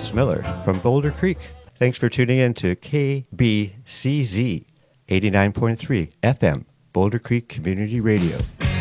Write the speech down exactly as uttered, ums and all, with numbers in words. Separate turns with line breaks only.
Ross Miller from Boulder Creek. Thanks for tuning in to K B C Z eighty-nine point three F M, Boulder Creek Community Radio.